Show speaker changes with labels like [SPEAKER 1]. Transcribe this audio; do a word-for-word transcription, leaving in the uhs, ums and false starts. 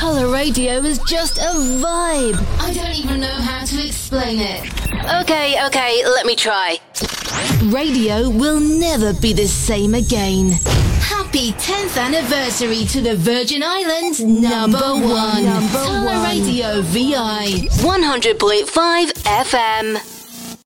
[SPEAKER 1] Colour radio is just a vibe. I don't even know how to explain it. Okay, okay, let me try. Radio will never be the same again. Happy tenth anniversary to the Virgin Islands number one. Number Colour Radio V I one hundred point five F M.